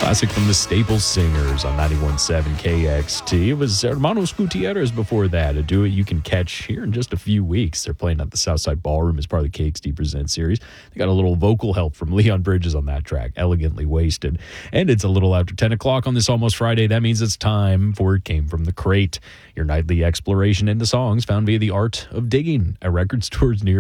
Classic from the Staples Singers on 91.7 KXT. It was Hermanos Gutierrez before that, a duet you can catch here in just a few weeks. They're playing at the Southside Ballroom as part of the KXT Presents series. They got a little vocal help from Leon Bridges on that track, Elegantly Wasted. And it's a little after 10 o'clock on this almost Friday. That means it's time for It Came From the Crate, your nightly exploration into songs found via the art of digging at record stores near